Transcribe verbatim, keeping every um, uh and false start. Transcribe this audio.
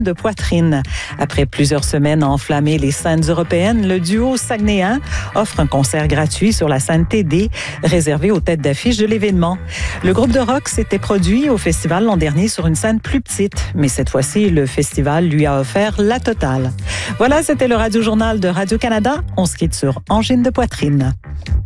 de poitrine. Après plusieurs semaines à enflammer les scènes européennes, le duo saguenéen offre un concert gratuit sur la scène T D, réservé aux têtes d'affiche de l'événement. Le groupe de rock s'était produit au festival l'an dernier sur une scène plus petite, mais cette fois-ci, le festival lui a offert la totale. Voilà, c'était le Radio-Journal de Radio-Canada. On se quitte sur Angine de poitrine.